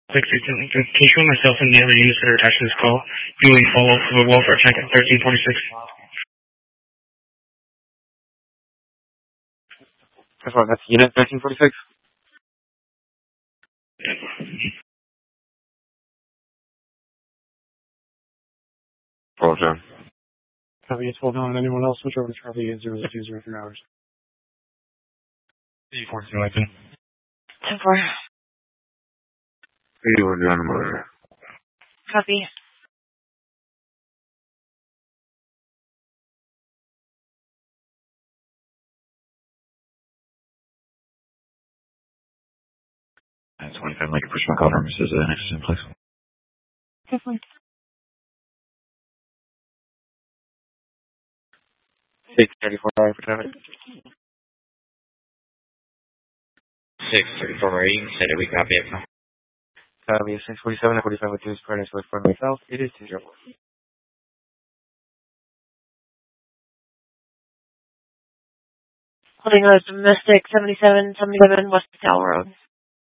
In case you and myself and the other units that are attached to this call, you will follow up for the welfare check at 1346. That's right, that's unit 1346? Roll down. Copy, it's 12 down. Anyone else switch over to Charlie 8020 for hours. 14 Lincoln. 10-4. 81 down the motor. Copy. And 25 Lincoln, push my call room. This is the next in place. Definitely. 634 hour for traffic. 634 rating, said we copy it. Copy, 647 and 45 with 2 spreaders with front south. It is 204. Holding a domestic 7777 West Cal Road.